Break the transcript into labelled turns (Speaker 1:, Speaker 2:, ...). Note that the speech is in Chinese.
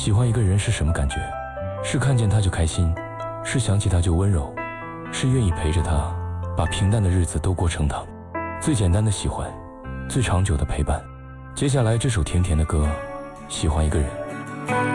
Speaker 1: 喜欢一个人是什么感觉？是看见他就开心，是想起他就温柔，是愿意陪着他，把平淡的日子都过成糖。最简单的喜欢，最长久的陪伴。接下来这首甜甜的歌，喜欢一个人。